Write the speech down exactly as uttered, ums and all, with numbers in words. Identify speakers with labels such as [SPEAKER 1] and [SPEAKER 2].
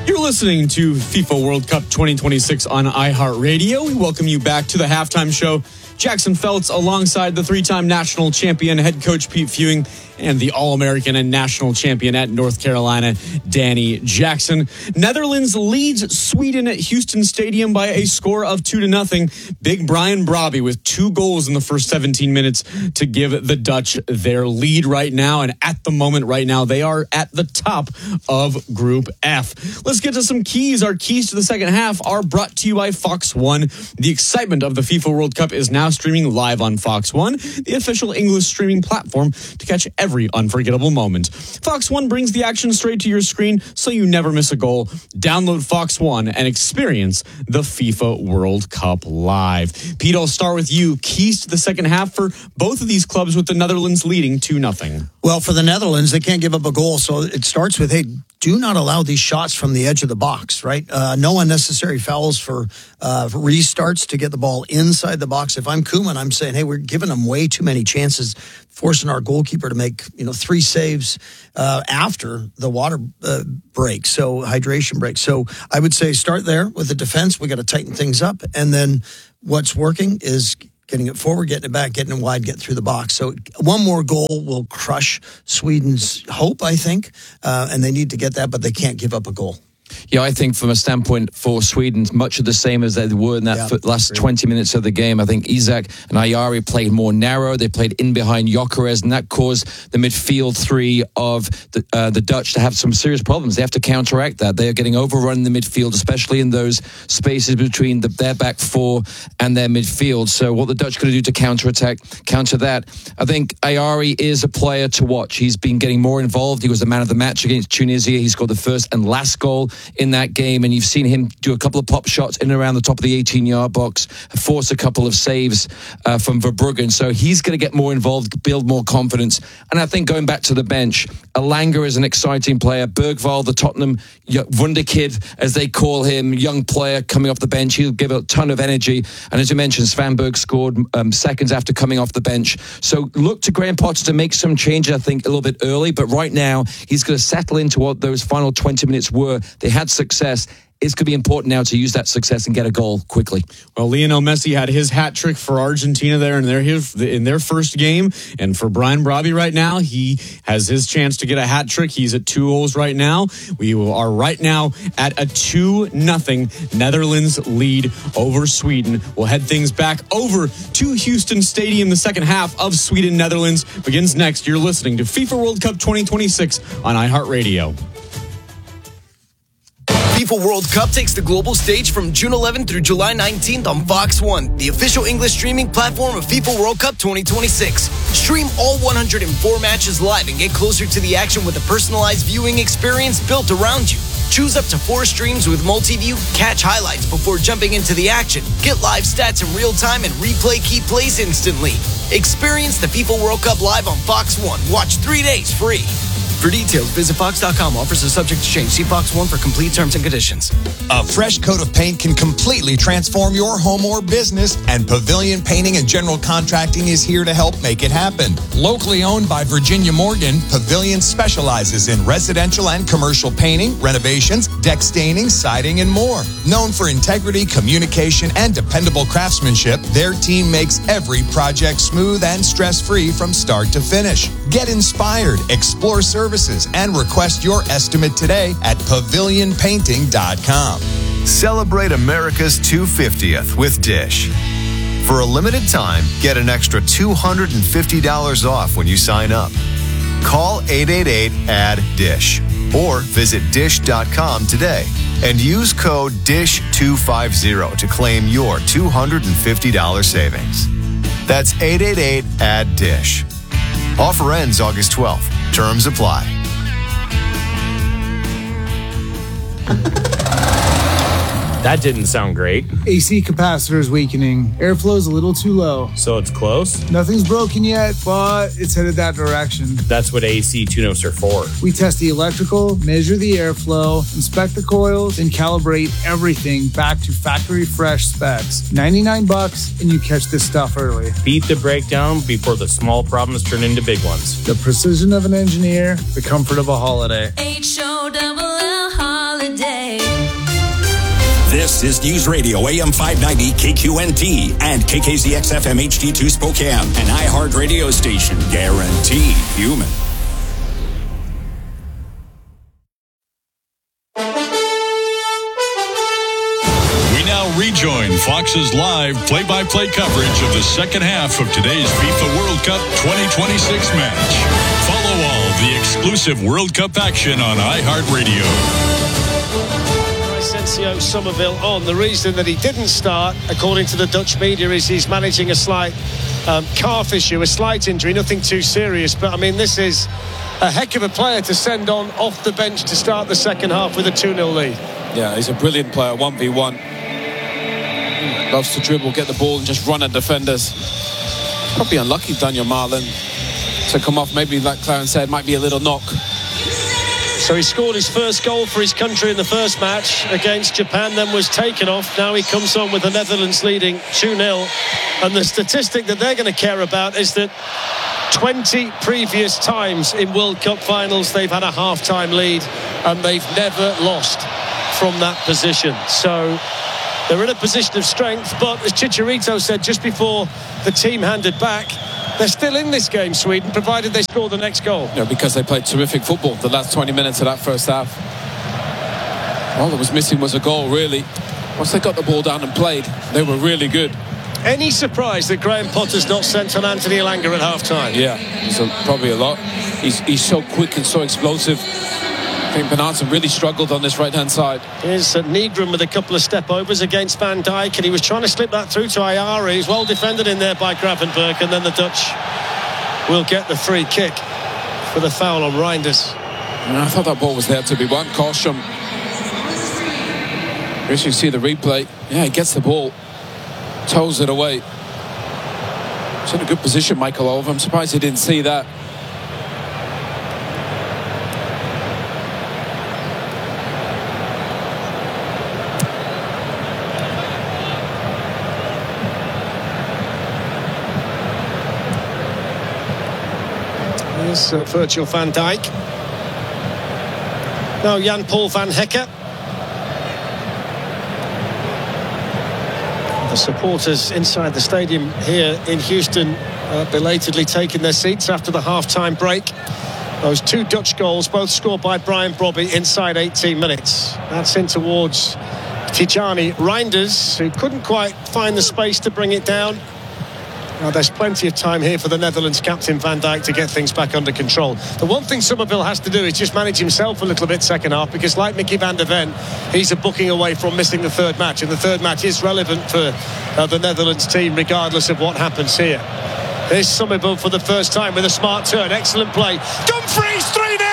[SPEAKER 1] You're listening to FIFA World Cup twenty twenty-six on iHeartRadio. We welcome you back to the halftime show. Jackson Feltz alongside the three-time national champion head coach Pete Fewing and the All-American and national champion at North Carolina, Danny Jackson. Netherlands leads Sweden at Houston Stadium by a score of two to nothing. Big Brian Brobby with two goals in the first seventeen minutes to give the Dutch their lead right now. And at the moment right now, they are at the top of Group F. Let's get to some keys. Our keys to the second half are brought to you by Fox One. The excitement of the FIFA World Cup is now streaming live on Fox One, the official English streaming platform to catch every unforgettable moment. Fox One brings the action straight to your screen so you never miss a goal. Download Fox One and experience the FIFA World Cup live. Pete, I'll start with you. Keys to the second half for both of these clubs with the Netherlands leading two nothing.
[SPEAKER 2] Well, for the Netherlands, they can't give up a goal, so it starts with, hey, do not allow these shots from the edge of the box, right? Uh, no unnecessary fouls for, uh, for restarts to get the ball inside the box. If I'm Koeman, I'm saying, hey, we're giving them way too many chances, forcing our goalkeeper to make, you know, three saves uh, after the water uh, break, so hydration break. So I would say start there with the defense. We got to tighten things up, and then what's working is getting it forward, getting it back, getting it wide, getting through the box. So one more goal will crush Sweden's hope, I think, uh, and they need to get that, but they can't give up a goal.
[SPEAKER 3] Yeah, I think from a standpoint for Sweden, much of the same as they were in that
[SPEAKER 2] yeah,
[SPEAKER 3] last
[SPEAKER 2] great.
[SPEAKER 3] twenty minutes of the game. I think Isak and Ayari played more narrow. They played in behind Gyökeres, and that caused the midfield three of the, uh, the Dutch to have some serious problems. They have to counteract that. They are getting overrun in the midfield, especially in those spaces between the, their back four and their midfield. So what the Dutch going to do to counterattack, counter that? I think Ayari is a player to watch. He's been getting more involved. He was the man of the match against Tunisia. He scored the first and last goal in that game, and you've seen him do a couple of pop shots in and around the top of the eighteen-yard box, force a couple of saves uh, from Verbruggen. So he's going to get more involved, build more confidence. And I think going back to the bench, Elanga is an exciting player. Bergvall, the Tottenham wunderkid, as they call him, young player coming off the bench. He'll give a ton of energy. And as you mentioned, Svanberg scored um, seconds after coming off the bench. So look to Graham Potter to make some changes, I think, a little bit early. But right now, he's going to settle into what those final twenty minutes were. They had success. It's going to be important now to use that success and get a goal quickly.
[SPEAKER 1] Well, Lionel Messi had his hat trick for Argentina there in their in their first game, and for Brian Brobby right now, he has his chance to get a hat trick. He's at two goals right now. We are right now at a two nothing Netherlands lead over Sweden. We'll head things back over to Houston Stadium. The second half of Sweden Netherlands begins next. You're listening to FIFA World Cup twenty twenty-six on iHeartRadio.
[SPEAKER 4] FIFA World Cup takes the global stage from June eleventh through July nineteenth on Fox One, the official English streaming platform of FIFA World Cup twenty twenty-six. Stream all one hundred four matches live and get closer to the action with a personalized viewing experience built around you. Choose up to four streams with multi-view, catch highlights before jumping into the action, get live stats in real time, and replay key plays instantly. Experience the FIFA World Cup live on Fox One. Watch three days free. For details, visit fox dot com. Offers are subject to change. See Fox One for complete terms and conditions.
[SPEAKER 5] A fresh coat of paint can completely transform your home or business, and Pavilion Painting and General Contracting is here to help make it happen. Locally owned by Virginia Morgan, Pavilion specializes in residential and commercial painting, renovations, deck staining, siding, and more. Known for integrity, communication, and dependable craftsmanship, their team makes every project smooth and stress-free from start to finish. Get inspired, explore services, and request your estimate today at pavilion painting dot com.
[SPEAKER 6] Celebrate America's two hundred fiftieth with Dish. For a limited time, get an extra two hundred fifty dollars off when you sign up. Call eight eight eight, A D D, DISH or visit dish dot com today and use code D I S H two fifty to claim your two hundred fifty dollars savings. That's eight eight eight, A D D, DISH. Offer ends August twelfth. Terms apply.
[SPEAKER 7] That didn't sound great.
[SPEAKER 8] A C capacitor is weakening. Airflow's a little too low.
[SPEAKER 7] So it's close?
[SPEAKER 8] Nothing's broken yet, but it's headed that direction.
[SPEAKER 7] That's what A C tune-ups are for.
[SPEAKER 8] We test the electrical, measure the airflow, inspect the coils, and calibrate everything back to factory fresh specs. ninety-nine bucks, and you catch this stuff early.
[SPEAKER 7] Beat the breakdown before the small problems turn into big ones.
[SPEAKER 8] The precision of an engineer, the comfort of a holiday.
[SPEAKER 9] H O double L holiday. This is News Radio A M five ninety K Q N T and K K Z X F M H D two Spokane, an iHeart radio station guaranteed human.
[SPEAKER 10] We now rejoin Fox's live play-by-play coverage of the second half of today's FIFA World Cup twenty twenty-six match. Follow all the exclusive World Cup action on iHeartRadio.
[SPEAKER 11] Asensio Somerville on. The reason that he didn't start, according to the Dutch media, is he's managing a slight um, calf issue, a slight injury, nothing too serious. But I mean, this is a heck of a player to send on off the bench to start the second half with a two nil lead.
[SPEAKER 12] Yeah, he's a brilliant player, one v one. Loves to dribble, get the ball and just run at defenders. Probably unlucky, Daniel Marlin, to come off. Maybe, like Clarence said, might be a little knock.
[SPEAKER 11] So he scored his first goal for his country in the first match against Japan, then was taken off. Now he comes on with the Netherlands leading two nil. And the statistic that they're going to care about is that twenty previous times in World Cup finals they've had a half-time lead and they've never lost from that position. So they're in a position of strength, but as Chicharito said just before the team handed back, they're still in this game, Sweden, provided they score the next goal.
[SPEAKER 12] Yeah, because they played terrific football the last twenty minutes of that first half. All that was missing was a goal, really. Once they got the ball down and played, they were really good.
[SPEAKER 11] Any surprise that Graham Potter's not sent on Anthony Elanga at half-time?
[SPEAKER 12] Yeah, it's a, probably a lot. He's, he's so quick and so explosive. I think Bernardson really struggled on this right-hand side.
[SPEAKER 11] Here's uh, Negron with a couple of step-overs against Van Dijk, and he was trying to slip that through to Ayari. He's well defended in there by Gravenberg, and then the Dutch will get the free kick for the foul on Reinders.
[SPEAKER 12] I thought that ball was there to be won. Caution. As you see the replay, yeah, he gets the ball, toes it away. He's in a good position, Michael Oliver. I'm surprised he didn't see that.
[SPEAKER 11] Here's uh, Virgil van Dijk. No, Jan-Paul van Hekke. The supporters inside the stadium here in Houston uh, belatedly taking their seats after the half-time break. Those two Dutch goals, both scored by Brian Brobby inside eighteen minutes. That's in towards Tijani Reinders, who couldn't quite find the space to bring it down. Now, there's plenty of time here for the Netherlands captain Van Dijk to get things back under control. The one thing Somerville has to do is just manage himself a little bit second half, because like Mickey van der Ven, he's a booking away from missing the third match, and the third match is relevant for uh, the Netherlands team regardless of what happens here. Here's Somerville for the first time with a smart turn. Excellent play. Dumfries three nil.